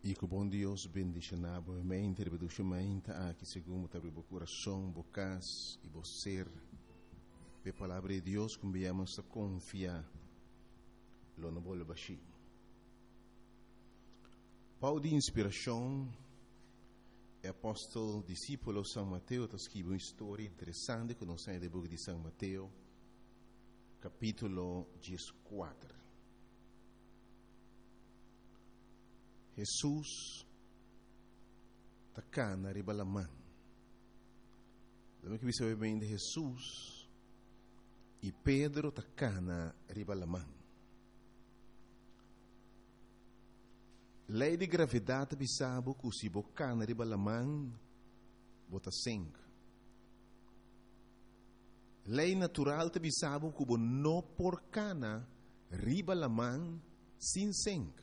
E que o bom Deus bendiga a mente, aqui segundo o coração, bocas e você. A palavra de Deus que enviamos a confiar. Lo não vou baixar. Paulo de inspiração, é apóstolo, discípulo de São Mateus, está escrevendo uma história interessante que nós temos no livro de São Mateus, capítulo 14. Jesus está cá na ribalamã. Lembra que você bem de Jesus e Pedro está cá na ribalamã. Lei de gravidade bisabo que se boca na ribalamã bota sangue. Lei natural te bisabo que não por cana ribalamã sem sangue.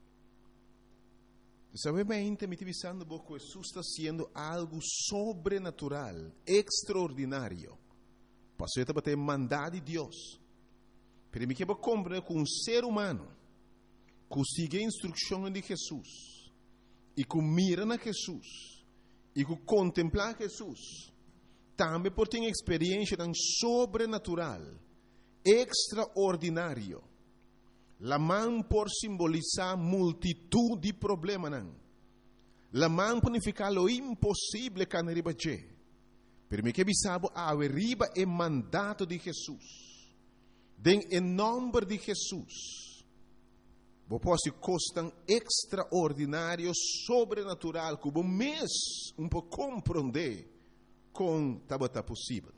Sabemente me divisando que Jesus está sendo algo sobrenatural, extraordinário. Passou a bater mandado de Deus. Pero me quero compreender que um ser humano que siga a instrução de Jesus e que mira na Jesus e que contempla Jesus, também por ter experiência tão sobrenatural, extraordinário. La mão por simbolizar multitud de problemas. La mão por significar lo impossível que não riba che. Per me que bisabo a riba é mandato de Jesus. Den em nome de Jesus. Vou posso costan extraordinário, sobrenatural, que o mês pouco compreender com tabata possível.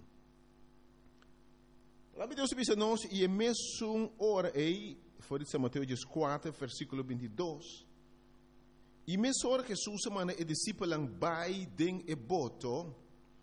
Lá me Deus diz nós e é mesmo hora aí. Foi de São Mateus 4, versículo 22. E mesmo hora que Jesus mana e discípulo vai den e boto,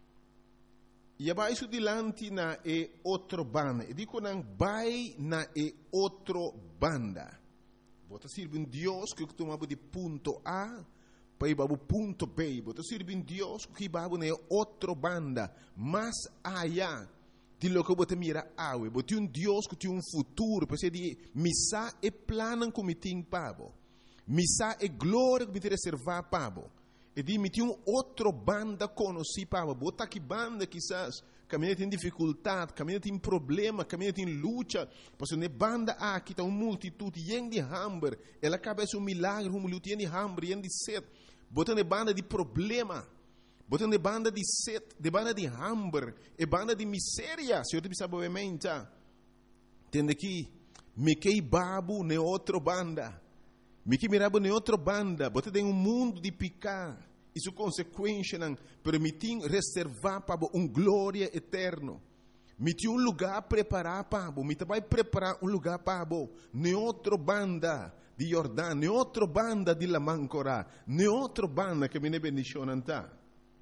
e abaixo dilante na e outro banda. E digo nang vai na e outro banda. Bota sirve Deus que tomava de ponto A para ir para o ponto B. Bota sirve Deus que vai na outro banda, mais allá. Di lo que você mira awe, você tem Deus que tem futuro, porque de missa e plano que me tem pabo, missa e glória que me tem reservar pabo, e di me tem outro banda conheci pabo, bota que banda quizás, caminha tem dificuldade, caminha tem problema, caminha tem luta, porque ne banda aqui está multitud, yen de hambre, ela cabeça milagre, luta yen de hambre, yen de sede, bota ne banda de problema. Botando de banda de sede, de banda de hambre, e banda de miséria. Se eu te sabe obviamente, tende aqui, me que babu ne outro banda, me que mirabo ne outro banda, botando em mundo de picar, isso consequência não permitir reservar para glória eterno. Me tem lugar preparar para me vai preparar lugar para ne outro banda de Jordão, ne outro banda de Lamancora, ne outro banda que me ne bendicionanta.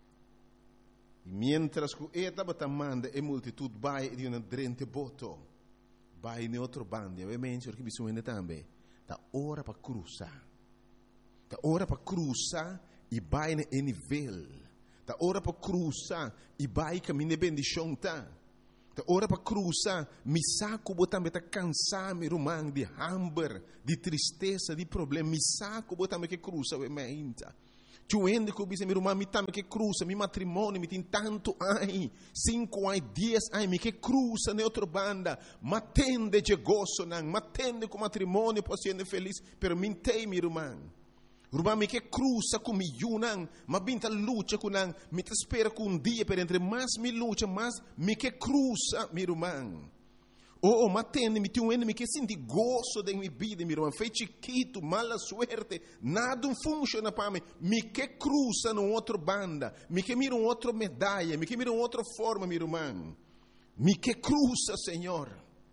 Mientras que esta batamanda e multitud vai di una drente boto, vai in outro bando, ovviamente perché bisogna também, da ora para cruzar, da ora para cruzar e vai em nível, da ora para cruzar e vai caminho de bendição tá, da ora para cruzar, mi saco botambe tá cansar mi rumang de hambre, de tristeza, de problema, mi saco botambe que cruza ovviamente. Tu ende que mi irmã me tame que cruza, mi matrimônio me tem tanto ai, 5 ai, 10 ai, me que cruza ne outra banda, matende de gozo não, matende com matrimônio posso ser feliz, pero mintei mi irmã. Irmã me que cruza com mi yunang, ma binta luta com nang, me te espera com dia per entre mais mi luta, mais me que cruza mi irmã. Oh, matende, me tem ende que senti gozo de minha vida, meu irmão. Foi chiquito, mala suerte, nada funciona para mim. Me que cruza no outro banda, me que mira outra medalha, me que mira outra forma, meu irmão. Me que cruza, Senhor.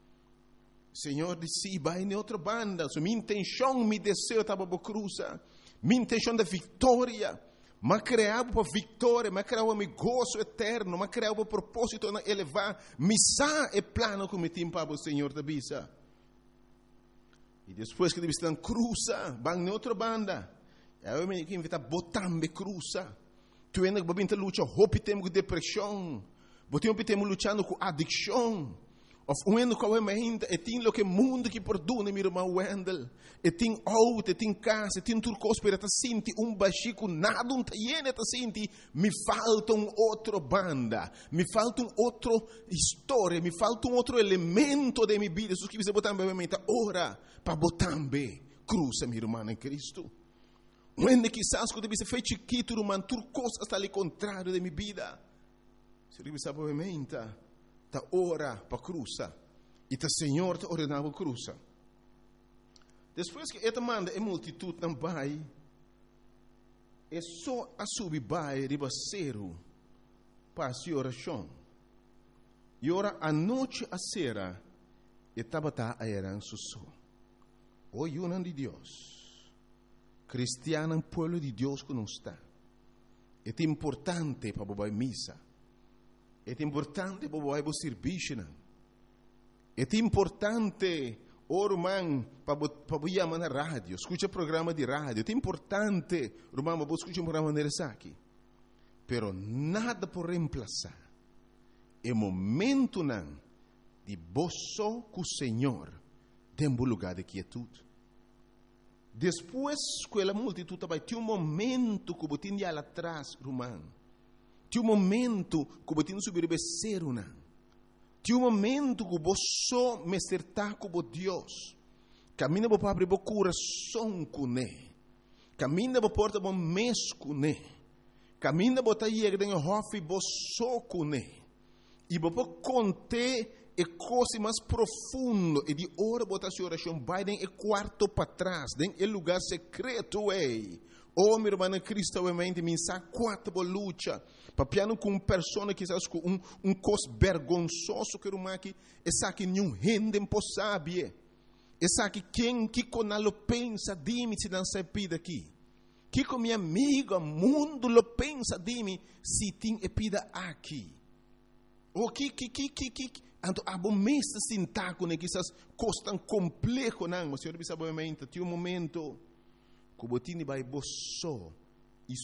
Senhor disse, vai em outra banda. So, minha intenção, meu desejo estava para cruzar. Minha intenção da vitória. Mas criava para vitória, mas criava para gozo eterno, mas criava para propósito de elevar. Missa é plano que me tem para o Senhor da Bisa. E depois que eles estão cruza, vão em outra banda. Eu me invito a botar me cruza. Tu ainda vai vir lutar, hope temos com depressão. Botamos temos lutando com adicção. Of wendo com a mente, e tem lo que mundo que perdona, meu irmão Wendel. E tem auto, e tem casa, e tem tudo coisa para te sentir baxico, nada tá lleno te sentir. Me falta outra banda, me falta outra história, me falta outro elemento de minha vida. Isso que você botar na mente, ora, para botar bem, cruza, meu irmão em Cristo. Wende quizás quando você fez chiquito, irmão, tudo coisa está ali contrário de minha vida. Se você sabe a mente, ta ora para cruza e ta Senhor te ordenava cruza. Depois que esta manda a multitud não vai, é só a subir vai ribaceiro para a oração. E ora a noite a sera e tabata a eran susso. O yunan de Deus, cristiano pueblo de Deus que não está. É importante para bobar missa. É importante para o serviço. É importante, irmão, para chamar na rádio. Escuta programa de rádio. É importante, irmão, para escutar um programa de aqui. Pero nada por reemplazar. É momento não de boço com o Senhor tem um lugar de quietude. Depois que a multitud vai ter momento que você tinha lá atrás, irmão. Tinha momento que você não subir becerro, não. Tinha momento que você me acertar com Deus. Caminha para abrir o coração com Ele. Caminha para porta o mês com Ele. Caminha para ir em hofe você com Ele. E para contar a coisa mais profunda e de hora botar sua oração vai em quarto para trás, em lugar secreto é. Oh, meu irmão, Cristo obviamente me sabe quatro luta. Papiano com pessoa que sabe com cos vergonzoso que irmão aqui, essa que nenhum gente impossível. Essa que quem que conalo pensa de mim se não se pida aqui. Que com minha amiga mundo lo pensa de mim se tem epida aqui. O que Anto abo mesta sintaco ne quizás costan complexo não, mas senhor bisa obviamente tem momento que botini vai bosso e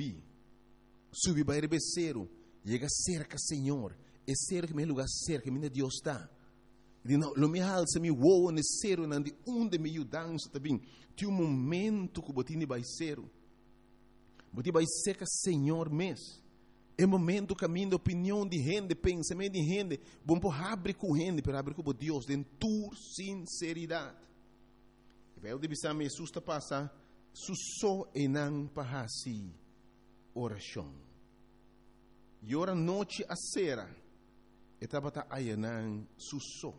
subir vai rebeceiro, chega cerca Senhor, é cerca meu lugar cerca minha Deus está. E não, lo me alça me woa ne cero não de onde me dança também. Tem momento que botini vai cero, botini vai cerca Senhor mês. É momento caminho de opinião de gente, pensamento de gente. Bom por abrir com gente, para abrir com Deus, de tua sinceridade. E vai o de bisar me susta passar, sussó e não para si oração. E ora noite a sera, e tabata ayanan sussó.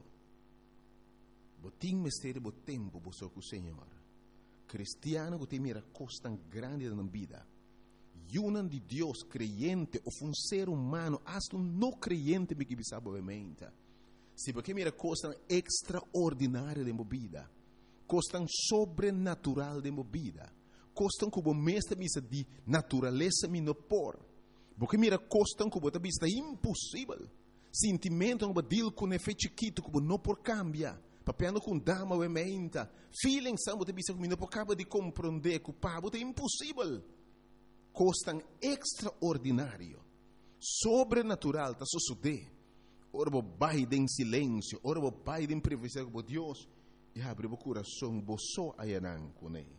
Botim mistério bo tempo bo com o Senhor. Cristiano que tem mira costa grande na vida. Yunan de Deus creyente ou um ser humano, hasta um não creyente me que sabe obviamente. Se porque mira coisa extraordinária de movida, coisa sobrenatural de movida, coisa como mestre misa de natureza me no por, porque mira coisa como também está impossível, sentimento como deal com efeito chiquito como não por cambia. Papiando com dama obviamente, feeling são também como não por cabo de compreender que o pabo é impossível. Coisa extraordinário, sobrenatural, está sucedendo. Ora, vai em silêncio, ora, vai em privacidade com Deus, e abre o coração, você ayanan com ele.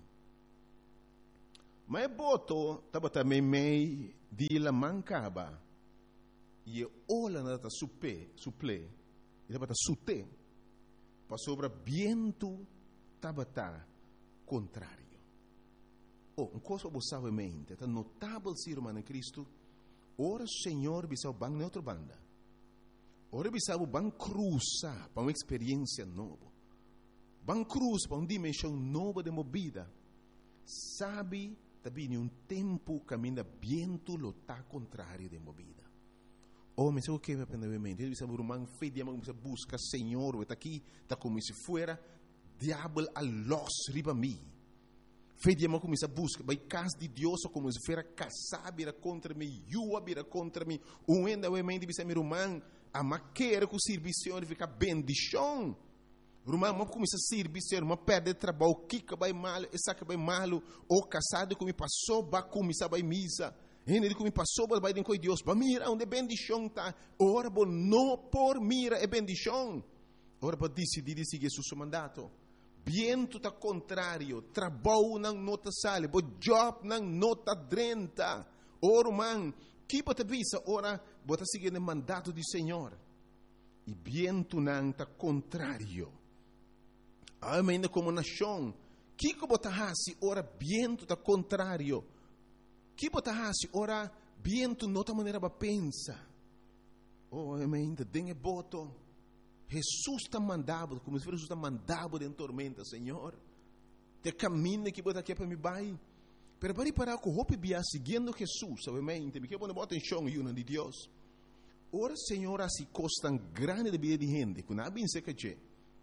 Mas boto, estava também meio de la mancaba, e olha nada suple, e estava sute, para sobre viento, estava contrário. Uma coisa que você sabe mente, é notável ser humano em Cristo. Ora, Senhor, bisau bang na outra banda. Ora, bisau bang cruza para uma experiência nova. Bang cruza para uma dimensão nova de movida. Sabe, também um tempo caminha viento lutar contrário de movida. Oh, mas o que vai aprender mente? Ele bisau rumang fedia, mas busca Senhor, está aqui, está como se fuera diabo a los riba mim. Fediamo começa a busca, vai casa de Deus como se fosse casar, vira contra mim, vira contra mim. Ainda o mente bisa meu irmão, a maquera com o serviço fica bendição. Irmão, mas começa a serviço, mas perde trabalho, kika vai mal, essa que vai mal, ou casado como passou, vai começar vai misa. Ainda como passou, vai com Deus, vai mira onde bendição tá. Ora, não por mira é bendição. ora para decidir seguir seu mandato. Viento tá contrário, trabalho não nota sale, bo job não nota 30. Ora, man, que bota visa, ora, bota seguir o mandato do Senhor. E viento não tá contrário. Ainda como nação, que bota hasi, ora, viento tá contrário. Que bota hasi, ora, viento nota maneira para pensar. Oh, ainda tem boto. Jesus está mandado, como se Jesus está mandado em tormenta, Senhor. Te caminho que bota aqui para me vai. Pero para que o hope bia seguindo Jesus, obviamente, me quero botar atenção e de Deus. Ora, Senhor, assim costa grande de vida de gente, que não bem se que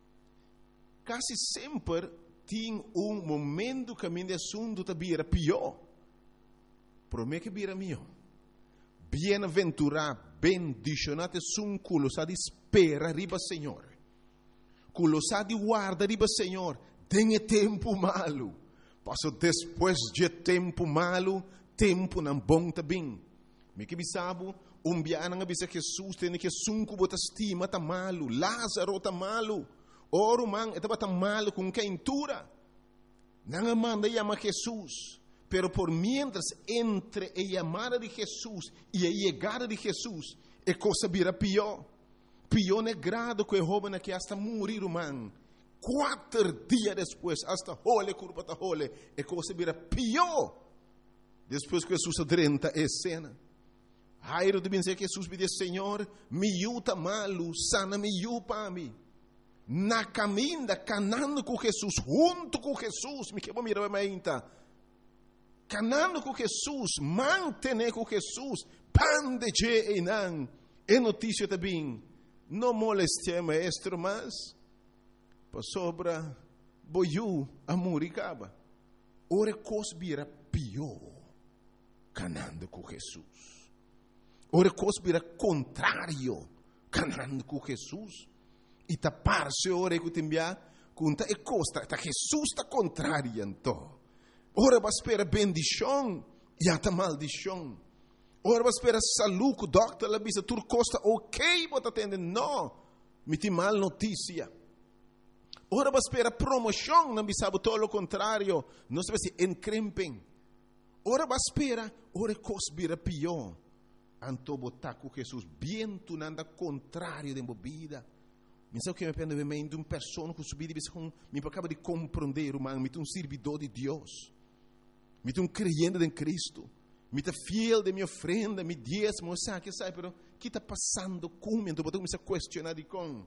quase sempre tem momento que a minha assunto está bem pior. Por mim que bem melhor. Bem-aventurado, bendicionado sun culo sa di spera riba Senhor. Culo sa di guarda riba Senhor. Tenha tempo malo. Passo depois de tempo malo, tempo não bom também. Me que bisabo, biana nga bisa Jesus tem que sunco bota estima tá malo, Lázaro tá malo. Oro man etaba tá malo com quem tura. Não manda chama Jesus. Pero por mientras entre a llamada de Jesús y a llegada de Jesús, a cosa vira pior. Pior é grado que o joven que hasta morir, man. 4 dias depois, hasta hole, curva ta hole, a cosa vira pior. Depois que Jesus adrenta a cena. Jairo de dizer que Jesus me diz, Senhor, me yuta malo, sana me yu para mim. Na caminha, canando com Jesus, junto com Jesus, me quebra mirar a minha. Canando com Jesus, mantener com Jesus, pan de je e não. É notícia também. Não moleste maestro, mas para sobra boiu a muricaba. Ora cosbira pior, canando com Jesus. Ora cosbira contrário, canando com Jesus. E tapar-se ora que timbia, conta e costa, tá Jesus está contrário então. Ora vai esperar bendição e até maldição. Ora vai esperar saúde, o doctor lá bisa tur costa ok, bota atender não, me tem mal notícia. Ora vai esperar promoção, não bisa todo o contrário, não se vai encrempem. Ora vai esperar, ora cosbira pior. Anto botar com Jesus, bem tu nanda contrário de bebida. Me sabe que me pende de uma pessoa que subir e me acaba de compreender, humano, me tem servidor de Deus. Me tem creyente em Cristo. Me está fiel de minha ofrenda, me diezmo, sabe, pero que está passando comigo? Então, eu me questionar de com.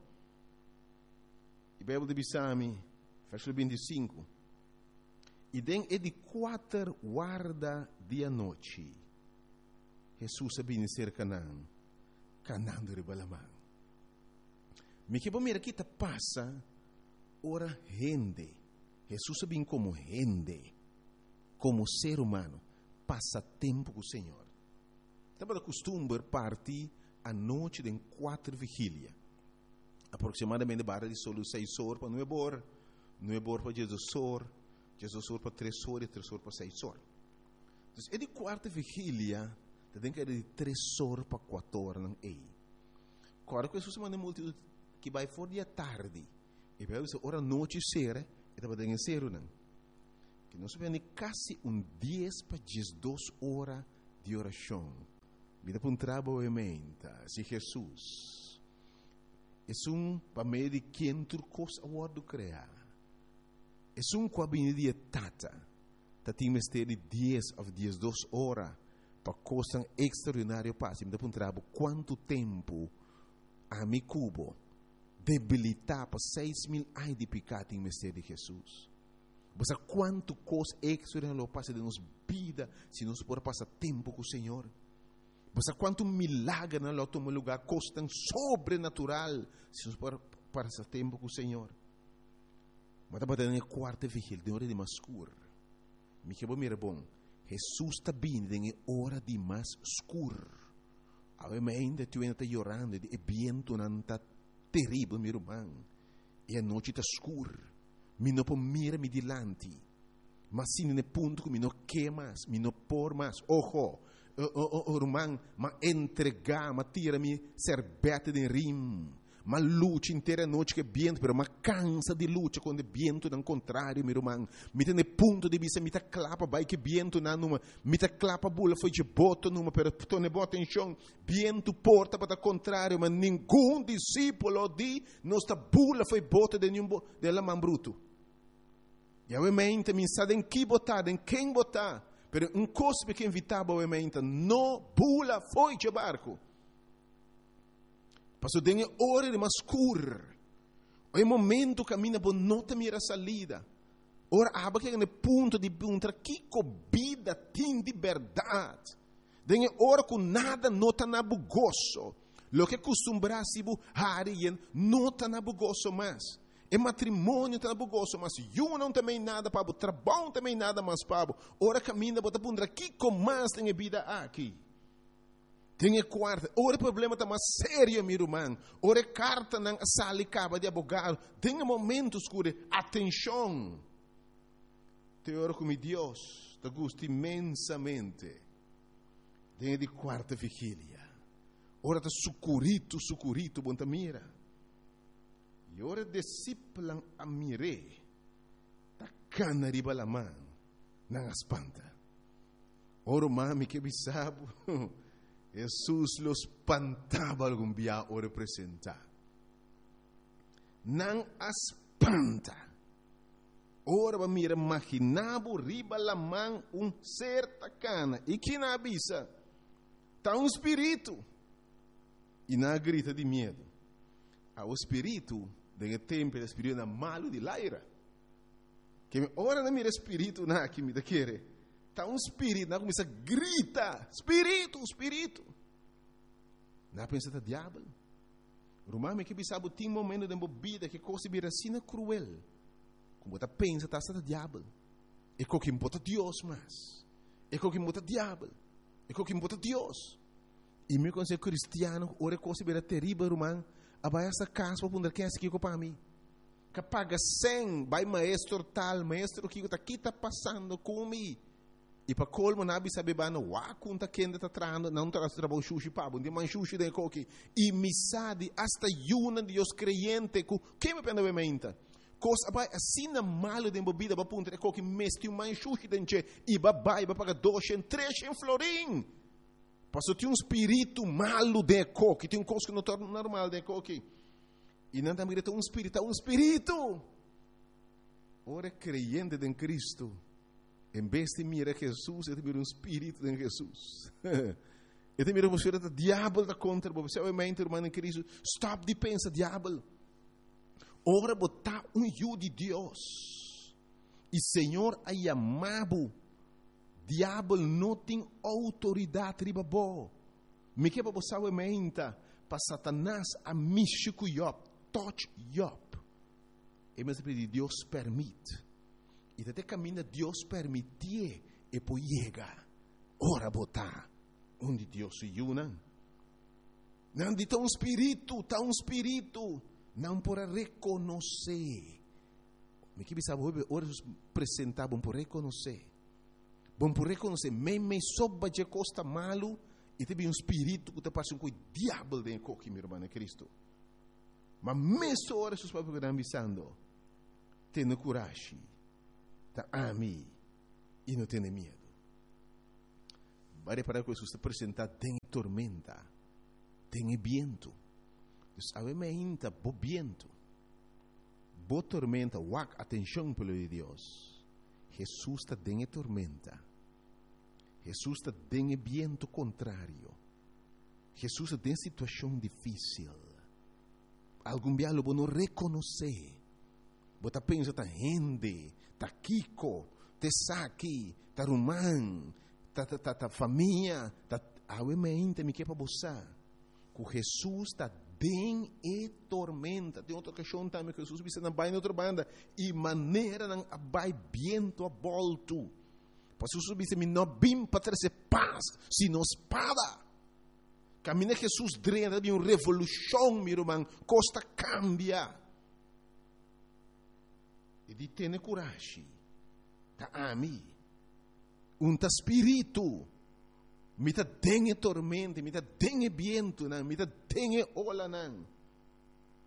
E Bíblia de Bisami, versículo 25. E den é de 4 guarda dia noite. Jesus sabia ser Canaã, Canaã de Balamã. Me que bom mira que está passa, ora rende. Jesus sabia como rende. Como ser humano, passa tempo com o Senhor. Estava de costume partir à noite de 4 vigília. Aproximadamente barra de solo 6 horas para 9 horas, 9 horas para 16 horas, 16 horas para 3 horas e 3 horas para 6 horas. Então, é de 4 vigília, tem que ir de 3 horas para 4 horas. Não é. Agora, que Jesus manda multidão que vai fora de tarde, e vai dizer, hora noite será, e estava dentro de ser, não? Que nós vemos quase 10 para 12 horas de oração. Vida para trabalho emenda. Se Jesus é para meio de quem turcos a word criar. É com a de tata. Tem mistério de 10 ou 12 horas para coisa extraordinária passe. Vida para trabalho quanto tempo a mi cubo debilitar para 6.000 anos de pecado em mistério de Jesus. Você quanto coisa extraordinária passa de nossa vida se nós podemos passar tempo com o Senhor. Você quanto milagre na nosso lugar coisa sobrenatural se nós podemos passar tempo com o Senhor. Mas estava dando a 4ª vigília, de hora de mais escuro. Me que bom, bom. Jesus está vindo em hora de mais escuro. Ainda tu ainda está chorando, e vento não está terrível, meu irmão. E a noite está escura. Me não pode mirar me dilante. Mas se no ponto que me não quer mais, me não por mais. Ojo, irmão, mas entregar, mas tira-me serbete de rim. mas luta inteira noite que viento, pero mas cansa de luta quando viento não contrário, meu irmão. Me tem ponto de vista, me tá clapa, vai que viento na numa, me tá clapa bula foi de boto numa, pero tu ne bota em chão, viento porta para contrário, mas nenhum discípulo de nossa bula foi bota de nenhum dela man bruto. E obviamente me sabe em que botar, em quem botar, pero um cospe que invitava obviamente, no bula foi de barco. Passou de hora de mascur. O momento caminha por nota mira salida. Ora aba que é ponto de perguntar que vida tem de verdade. De hora com nada nota na bugoso. Lo que costumbra se bu harien nota na bugoso mais. É matrimônio tá na bugoso, mas eu não também nada para o trabalho também nada mais para. Ora caminha bota perguntar que mais tem vida aqui. Tem quarta, ora problema está mais sério, meu irmão. Ora carta não sale caba de abogado. Tem momentos escuro, atenção. Te oro com Deus, te gusta imensamente. Tem de quarta vigília. Ora está sucurito, bom mira. E ora discípulo a mire, tá cana riba la mão, não espanta. Ora mami que bisabo. Jesus los espantava algum dia o representar. Não espanta. Ora va mira imaginavo riba la mão certa cana. E que na avisa? Tá espírito. E na grita de medo. O espírito, de tempo, o espírito na malo de laira. Que ora na mira espírito na que me da querer. Está espírito, não começa a gritar, espírito. Não pensa que diabo. Romano que sabe tem momento de bebida que coisa vira assim cruel. Como você pensa que está diabo. É o que importa Deus mais. É o que importa diabo. É o que importa Deus. E meu conselho cristiano, ora coisa vira terrível, romano. Abai essa casa para poder quem é aqui para mim. Que paga 100, vai maestro tal, maestro que está passando comigo. E para colmo na bisa bebano wa kunta kenda ta trando não traz trabalho sushi pabo de man sushi de coque e misade hasta yuna de os creyente ku que me pena bementa coisa vai assim na malo de bebida para punta de coque mesti um man sushi denche e babai ba paga 200 300 florim passou tem um espírito malo de coque tem um coisa que não torna normal de coque e não também tem um espírito ora creyente em Cristo. Em vez de mirar Jesus, ele mira espírito de Jesus. Ele mira você o diabo da contra você. Obviamente, irmão em Cristo, stop de pensar diabo. Ora botar de Deus. E Senhor a chamado. Diabo não tem autoridade riba bo. Me que para você obviamente para Satanás a mexer com Job, touch Job. E mas Deus permite. E até caminha Deus permitir e poi chega. Ora botar onde Deus se une. Não de tão espírito, não por reconhecer. Me que sabe ora apresentar bom por reconhecer. Bom por reconhecer, me soba de costa malo e teve espírito que te passa com o diabo dentro de meu irmão Cristo. Mas mesmo ora os papos que estão avisando, tenha coragem. Tá a mim e não tem medo. Vai para que Jesus te apresentar tem tormenta, tem viento. Obviamente, bo viento, bo tormenta, wak atenção pelo de Deus. Jesus está tem tormenta. Jesus está tem viento contrário. Jesus tem situação difícil. Algum dia lo não reconhecer. Você pensa tá rende. Ta Kiko, te Saki, ta Rumán, ta família, ta obviamente me quer para você. Que Jesus está bem e tormenta. Tem outra questão também que Jesus disse na baia outra banda e maneira não vai viento a volto. Pois Jesus disse me não vim para trazer paz, sino espada. Caminha Jesus drena de uma revolução, meu irmão, costa cambia. E de ter coragem. Tá a mim. Espírito. Me tá dengue tormenta, me tá dengue viento, me tá dengue ola não.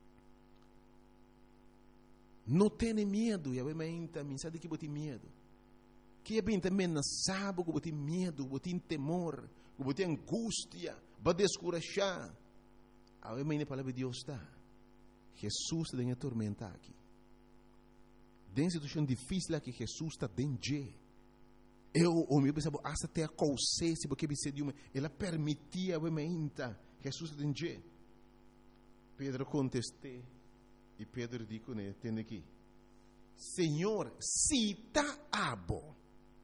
Não tenha medo, eu me sabe que bote medo. Que bem também não sabe que bote medo, bote temor, bote angústia, vai descurajar. A minha palavra de Deus está. Jesus está em tormenta aqui. Tem situação difícil aqui, Jesus está dentro. O meu pensava, até a consciência, porque ela permitia, Jesus está dentro. Pedro contestou, e Pedro disse, né, tem aqui, Senhor, se está abo,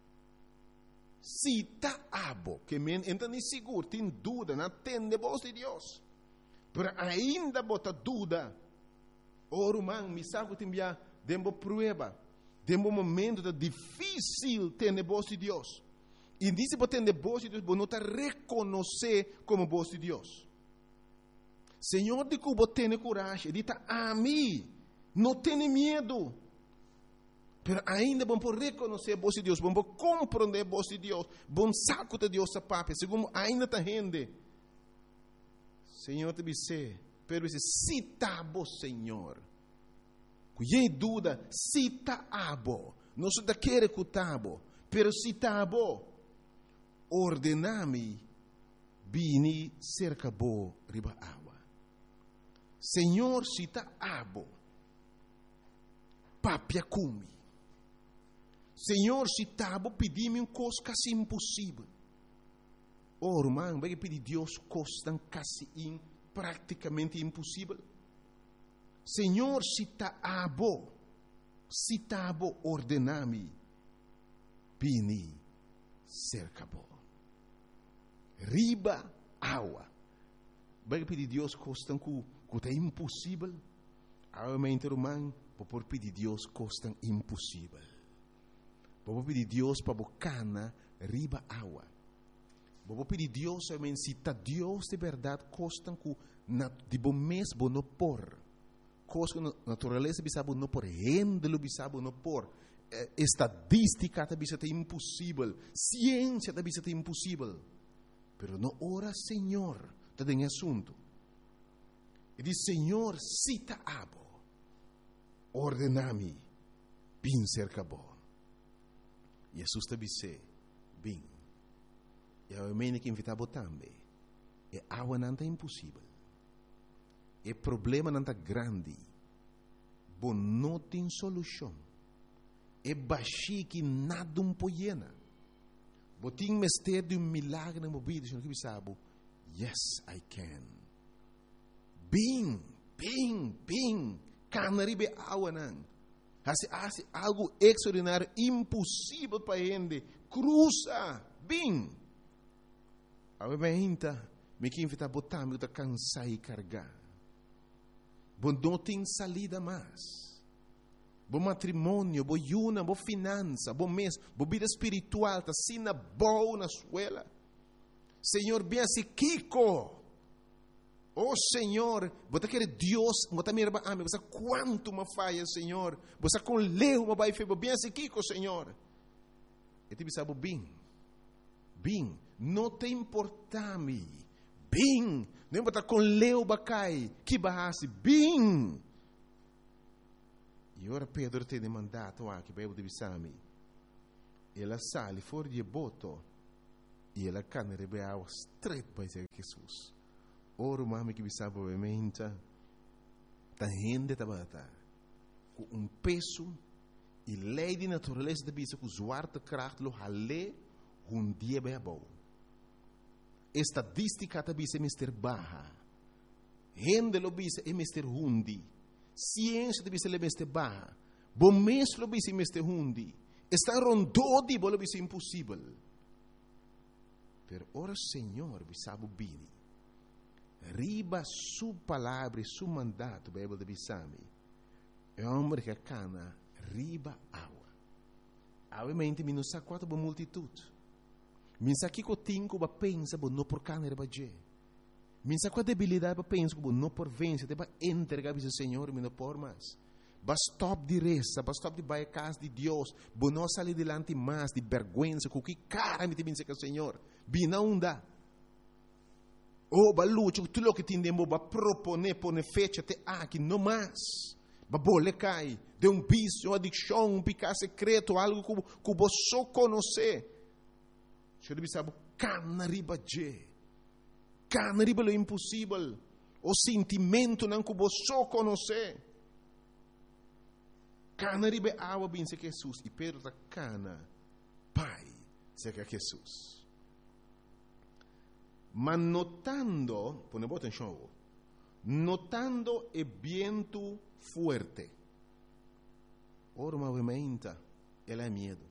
que men ainda nem seguro, tem dúvida, não tem voz de Deus, mas ainda bota dúvida, man, me sabe que tem dembo prueba, dembo momento difícil ter voz de Deus, e disse que ter voz de Deus, não está reconhecer como voz de Deus. Senhor, de que você tem coragem, diz a mim, não tenha medo, mas ainda vamos reconhecer a voz de Deus, vamos compreender a voz de Deus, vamos saco de Deus a papai, segundo ainda está rende. Senhor, te disse, pero disse, se está bom, Senhor, cuide dúvida, se está bom, não se quer que está bom, pero se está bom, ordename, vini cerca bo riba água. Senhor, se está abo, papia cumi. Senhor, se está abo, pedi-me coisa quase impossível. Irmão, vai pedir Deus coisa quase praticamente impossível. Senhor, se está abo, ordename, vini cerca bo. Riba água. Vai pedir Deus coisa que é impossível, realmente, irmão, vou pedir Deus coisa impossível. Vou pedir Deus para bocana riba água. Vou pedir Deus, realmente, se está Deus de verdade, coisa que de bom mês não por, coisa que natureza bisabo não por, rendelo bisabo não por, estadística está bisabo impossível, ciência está bisabo impossível, pero não ora Senhor, está em assunto. E diz, Senhor, se está abo, ordename, bem cerca bo. Jesus te disse, bem. E a mim que invitava também. E água não é impossível. E problema não é grande. Bom, não tem solução. E baixi que nada pode. Bom, tem mestre de milagre na vida. Senhor, que sabe? Yes, I can. Bem, canaribe água não. Hace algo extraordinário, impossível para ele. Cruza, bem. A minha me que invita a botar, me cansar e carregar. Bom, não tem salida mais. Bom matrimônio, bom yuna, bom finança, bom mês, bom vida espiritual, tá sina boa na escola. Senhor, bem assim, Kiko. Oh Senhor, você quer Deus, você me reba, você quanto me falha, Senhor, você com leu, me vai fazer bem assim, Kiko, Senhor. E te sabe bem, não te importa-me, bem, não importa com leu, bacai, que barrasse, bem. E ora Pedro te demandato aqui, para eu te bisami, ela sale fora de boto, e ela cana rebe água straight para Jesus. Ora, mami que bisaba obviamente, tá rende tabata, com peso e lei de natureza da bisa com zwarte kracht lo hale dia bem bom. Estadística da bisa é mister baja, rende lo bisa é mister hundi, ciência da bisa é mister baja, bom mês lo bisa é mister hundi, está rondou de bolo bisa impossível. Pero ora Senhor bisaba bini. Riba su palavra, su mandato, Bíblia de Bissami. É um homem que cana riba água. Obviamente, me não sabe quanto boa multitude. Me sabe que eu tenho que pensar, não por cana riba je. Me sabe qual debilidade para pensar, não por vencer, para entregar ao Senhor, me não por mais. Basta stop de reza, basta stop de vai a casa de Deus, não sair delante mais de vergonha, com que cara me tem que o Senhor. Bina onda. O balucho, tudo que tem dembo ba propone pone fecha te aqui não mais. babole cai, de um vício, uma adicção, um pecado secreto, algo que você só conhece. Você deve saber, cana riba lo impossível, o sentimento não que você só conhece. Cana riba água bem se Jesus, e Pedro está cana, Pai, se que Jesus. Mas notando, põe boa atenção, notando o vento forte, ora movimenta, ela é medo.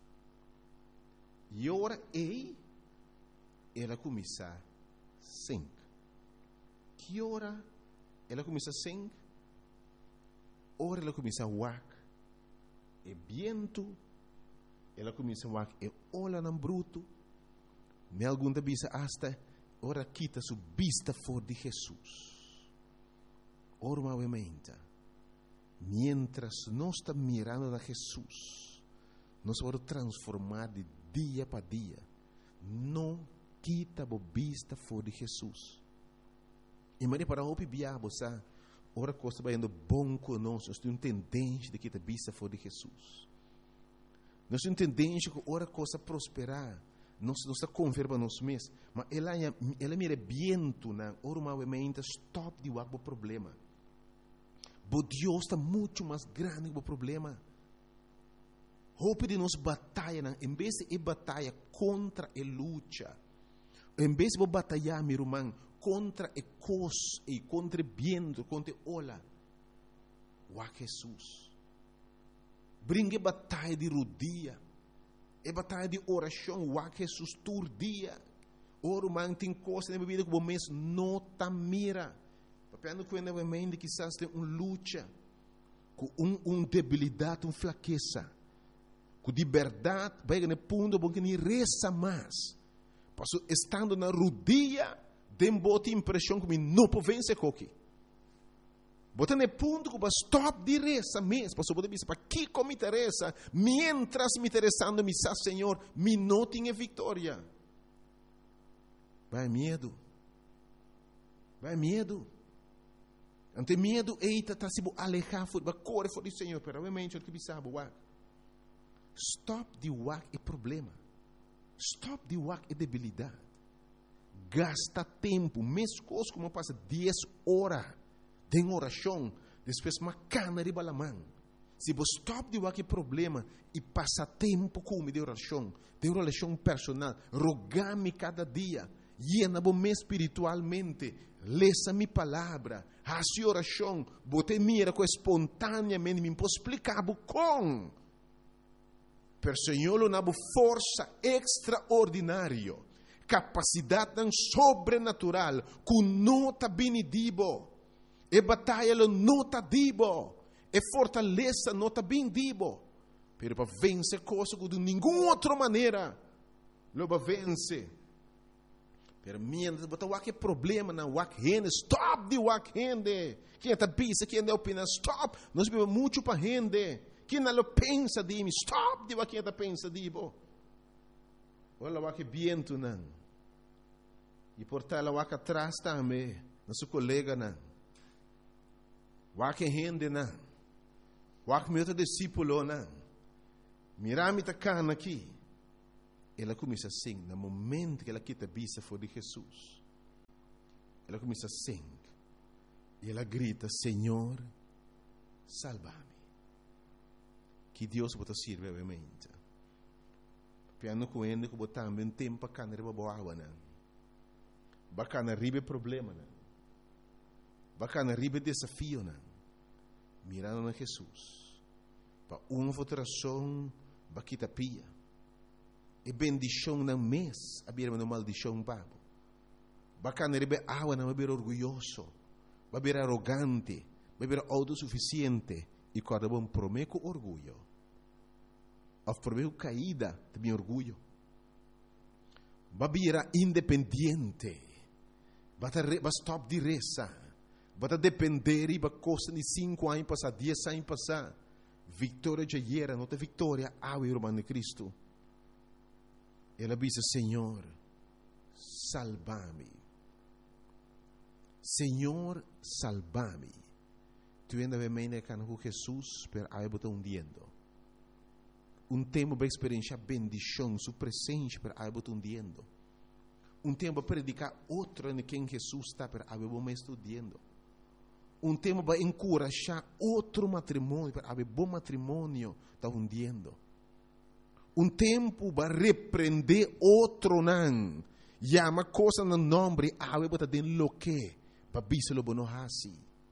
E ora ela começa a sink. Que hora ela começa a sink? Ora ela começa a wak. E vento, ela começa a wak. E olha no bruto. Me algum da bisa hasta, ora quita su vista for de Jesus. Ora movimenta. Mientras nós estamos mirando a Jesus, nós vamos transformar de dia para dia. Não quita a vista for de Jesus. E mas para o biabo, sabe? Ora coisa vai indo bom conosco. Nós temos tendência de quitar a vista for de Jesus. Nós temos tendência que ora coisa prosperar. Nós está confirmando nós mesmos. Mas ela mira viento na ora movimenta stop de o problema. Mas Deus está muito mais grande que o problema. Hope de nós batalha, em vez de batalha contra a luta, em vez de batalhar, meu irmão, contra a coisa e contra o vento, contra a ola, o Jesus. Brinque batalha de rodia, é batalha de oração, o Jesus todo dia. Ora, irmão, tem coisa na vida que o mês não está mira. Papiando com a mente que quizás tem luta, com debilidade, fraqueza. Com liberdade, vai no ponto bom que nem reza mais. Passo estando na rodia, tem boa impressão que não pode vencer coque. Bota no ponto que vai stop de reza mesmo. Passo pode dizer para que como me interessa, mientras me interessando me sa Senhor, me não tenho vitória. Vai medo. Vai medo. Ante medo, eita, tá se alejar, vai correr fora do Senhor, pero obviamente o que sabe, stop de wak é problema. Stop de wak é debilidade. Gasta tempo. Mesmo coisa como passa 10 horas de oração. Depois uma cana de balamão. Se você stop de wak é problema e passa tempo com de oração personal. Rogar-me cada dia. Llena-me espiritualmente. Leça minha palavra. Hace oração. Bote mira com espontaneamente. Me posso explicar com. Per Senhor uma força extraordinária, capacidade sobrenatural, que não está bem dibo, e batalha não está dibo, e fortaleza não está bem dibo, pero para vencer coisas que de nenhuma outra maneira, não vai vencer. Pero mientras botar o que problema na wak rende, stop de wak rende, quem está pensa, quem não opina, stop, nós vivemos muito para rende. Quem não pensa de mim, stop de quem pensa de mim. Olha o que viento não. E portar o que atrás também, nosso colega não. O que rende não. O que meu discípulo não. Mirar-me tá cana aqui. Ela começa assim, no momento que ela quita a vista for de Jesus. Ela começa assim. E ela grita, Senhor, salva-me. Que Deus pode servir obviamente. Piano com ele que botar um tempo para cantar boa água não. Bacana ribe problema não. Bacana ribe desafio não. Mirando na Jesus. Para uma votação baquita pia. E bendição não mês, abrir uma maldição babo. Bacana ribe água não beber orgulhoso, beber arrogante, beber autossuficiente. E quando bom prometo orgulho, ou prometo caída de meu orgulho, vai virar independente, vai stop de reza, vai depender e vai costa de 5 anos passar, 10 anos passar, vitória já era, não tem vitória, ao irmão de Cristo. Ela diz, Senhor, salva-me. Senhor, salva-me. Tu ainda vem meio que com Jesus, per aí botar hundiendo. Tempo para experienciar bendição, sua presença, per aí botar hundiendo. Tempo para predicar outro em quem Jesus está, per aí botar estudando. Tempo para encorajar outro matrimônio, per aí bom matrimônio está hundiendo. Tempo para repreender outro não. Llama coisa no nome, aí botar dentro lo que, para biselo bono hasi.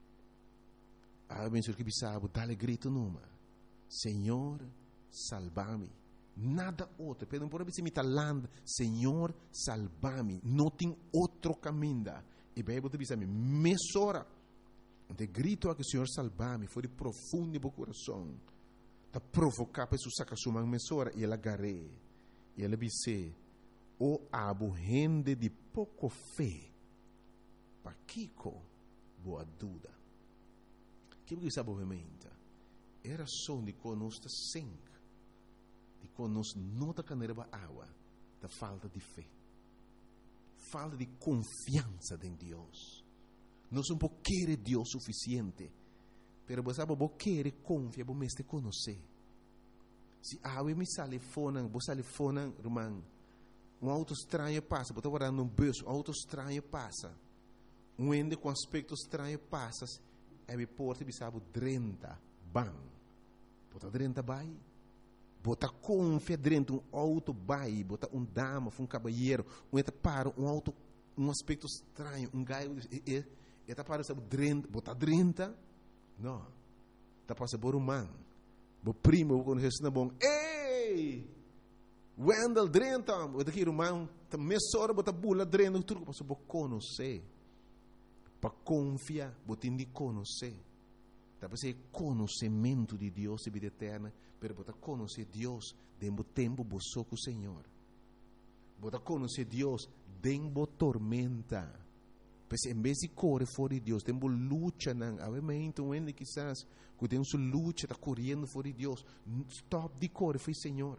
Aí bem que bisabo, dale grito numa. Senhor, salva-me. Nada outro. Pero por isso me talando, Senhor, salva-me. Não tem outro caminho. E bem botar bisabo, mesora. De grito a que Senhor salva-me, foi de profundo do coração. Da provocar para sacar sua mão mesora e ela agarrei. E ela disse, o abo gente de pouco fé. Para Kiko, boa dúvida. Que você sabe obviamente? Era só de conosco sangue, de conosco não da caneira água, da falta de fé, falta de confiança em Deus. Nós não queremos Deus suficiente, pero você sabe querer confiar, você conhecer. Se água me sale fora, você sale fora, irmão, auto estranho passa, você está num bus, auto estranho passa, ende com aspecto estranho passa. É porta de sabe 30 bang. Bota 30 bai. Bota confia dentro auto bai, bota dama, caballeiro, eta para auto aspecto estranho, gaio eta para sabe 30, bota 30. Não. Tá passa por man. Bo primo quando Jesus bom. Ei! Wendel 30, bota aqui irmão, tá mesora bota bula 30, tudo passa por conhecer. Para confiar, botin de conhecer. Para ser conhecimento de Deus e vida eterna, para botar conhecer Deus dentro do tempo boçou com o Senhor. Botar conhecer Deus dentro da tormenta. Porque em vez de correr fora de Deus, tem luta não. Obviamente, um quizás que tem sua luta, está correndo fora de Deus. Stop de correr, foi Senhor.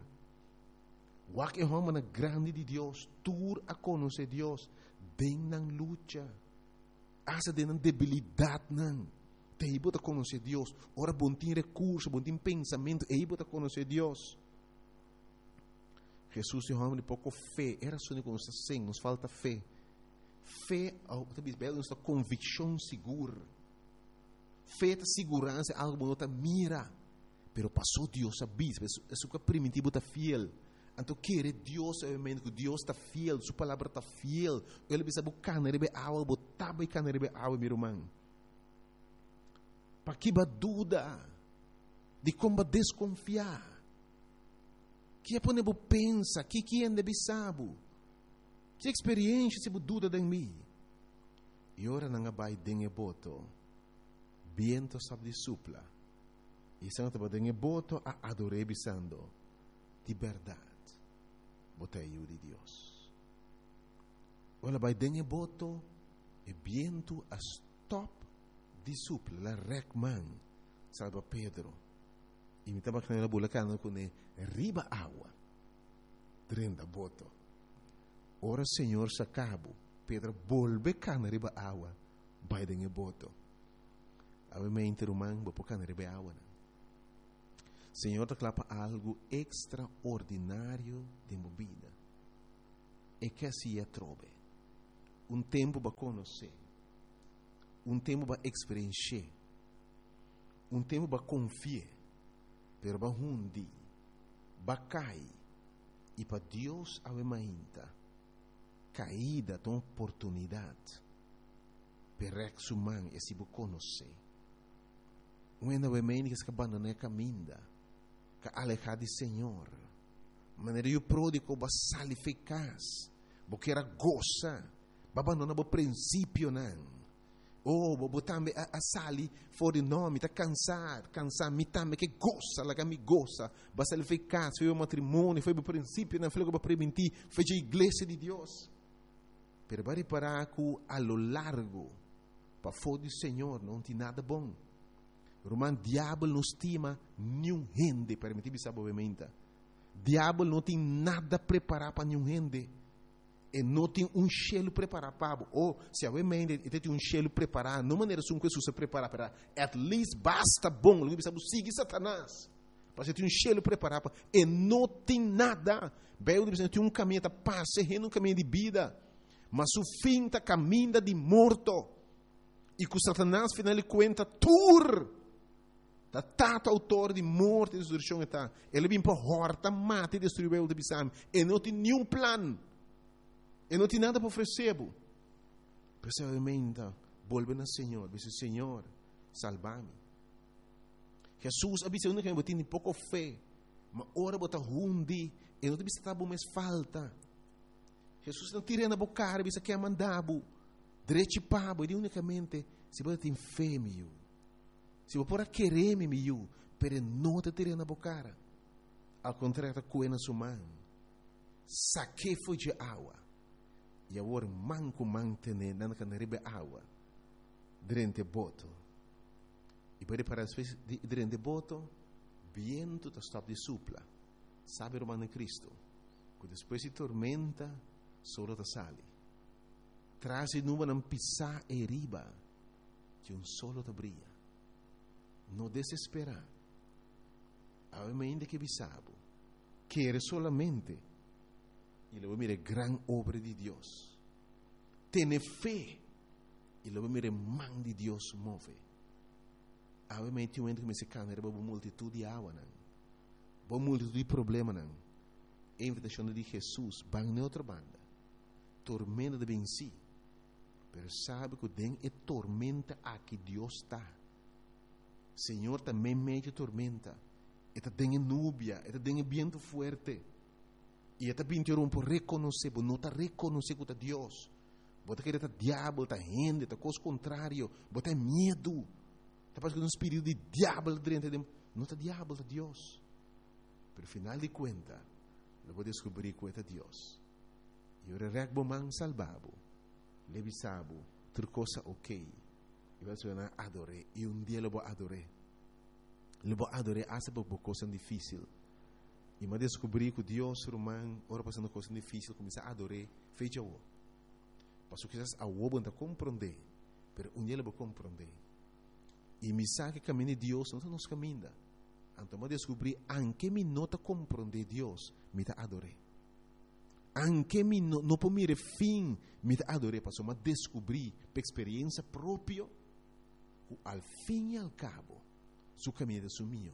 O que é uma grande de Deus, tur a conhecer Deus dentro da luta. Asa de debilidade não. Te bota conhecer Deus. Ora bom tem recurso, bom tem pensamento, e bota conhecer Deus. Jesus é um homem de pouco fé. Era só que nos assim, nos falta fé. Fé, nos dá convicção segura. Fé é segurança, algo que não mira. Pero passou Deus a bis, isso que é primitivo está fiel. Então, querer Deus, obviamente, que Deus está fiel, sua palavra está fiel. Ele precisa buscar na rebe água, botar buscar na rebe água, meu irmão. Para que dúvida de como desconfiar. Que é para pensa, que é de sabe. Que experiência se dúvida de mim. E ora não vai dengue boto. Viento sabe de supla. E se não te dengue boto, a adorei bisando. De verdade. Botei o de Deus. Olha, vai dengue boto e viento a stop de supla, la recman, salva Pedro. E me estava canela bulacana com riba água. 30 boto. Ora Senhor se acabou. Pedro volve cana riba água. Vai dengue boto. Obviamente, irmão, vou cana riba água. Senhor, declara algo extraordinário de movida. E que assim trove. Tempo para conhecer. Tempo para experienciar. Tempo para confiar. Pero para hundi. Para cair. E para Deus avemainta. Caída de oportunidade. Para exumar e se conhecer. Ainda avemainta que se abandona a caminho. Que alejar de Senhor. Maneira o pródigo vai sair eficaz. Porque era goza. Vai abandonar o princípio não. Vou também a sair fora de nome. Está cansar. Me também que goza. Lá que me goza. Vai sair eficaz. Foi o matrimônio. Foi o princípio. Não foi o que vai prevenir. Foi a igreja de Deus. Pero vai reparar que a lo largo. Para fora do Senhor. Não tem nada bom. Romano, diabo não estima nenhum gente, permitir-me saber obviamente. Diabo não tem nada preparado para nenhum gente. E não tem cielo preparado para ou se a mente tem cielo preparado, não maneira que Jesus se prepara para, at least basta bom, não precisa seguir Satanás. Para ter cielo preparado e não tem nada. Bem, tem caminho de paz, caminho de vida, mas o fim está caminho de morto. E com Satanás, final de conta, da tato autor de morte e destruição está. Ele vem para horta, mata e destruir o bisam. E não tem nenhum plano. E não tem nada para oferecer. Precisamente, volve ao Senhor. Diz, Senhor, salva-me. Jesus avisa que eu tenho pouco fé. Mas ora bota rundi. E não tem que estar mais falta. Jesus não tira na boca, avisa que é mandado. Direito para e unicamente, se você tem fé, meu. Se você pode querer, meu, pero não te tira na boca. Ao contrário, coe na sua mão. Saque foi de água. E agora, manco mantene, não can rebe água. Durante boto. E para as vezes, durante boto, viento está stop de supla. Sabe, Romano Cristo, que depois de tormenta, solo te sale. Traz e nuvem não pisar e riba, que solo te brilha. Não desespera. Ainda que bisabo, quer solamente, e lo mire gran obra de Deus. Tiene fé, e lo mire man de Deus move. Ainda que me se cana, era uma multitud de água, uma multitud de problemas, não. A invitação de Jesus, vai em outra banda. Tormenta de venci. Pero sabe que tem é tormenta aqui Deus está. Senhor também meio tormenta. Eta tem núbia, eta tem vento forte. E eta pintou por reconhecer, não está reconhecer que é Deus. Bota que está diabo, está gente, está coisa contrário, bota medo. Está passando um espírito de diabo dentro de não está diabo, está Deus. Pero final de conta, eu vou descobrir que é Deus. E eu regbo man salvabo. Levisabo, outra coisa ok. E vai se adorei. E dia eu vou adorar. Eu vou adorar essa coisa difícil. E me descobri que Deus, romano, ora passando coisa difícil, começa a adorar, fecha o. Passo que a o não compreender, pero dia eu vou compreender. E me sabe que caminho de Deus não nos caminha. Então me descobri, anche me nota compreender Deus, me ta adorar. Anche me não può mire fim, me ta adorar, passo me descobri, per experiência própria, al fim e al cabo, su caminho de su mio.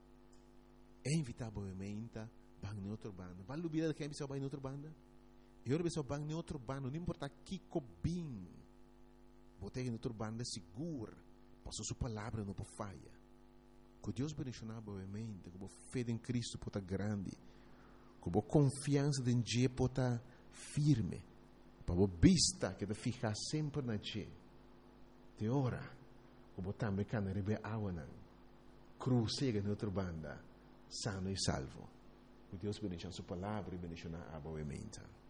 É invitavelmente, vai em outra banda. Vai lubir que é vai em outra banda? E ora pessoal vai em outra banda, não importa que cobim. Botei em outra banda seguro, passou sua palavra não pode falha. Que Deus bendicionar boamente, com fé em Cristo pode estar grande, com confiança em Deus pode estar firme, para vista que te ficar sempre na Deus. Te ora, com também can rebe água não, cruzega em outra banda, sano e salvo. Que Deus bendicionar sua palavra e bendicionar boamente.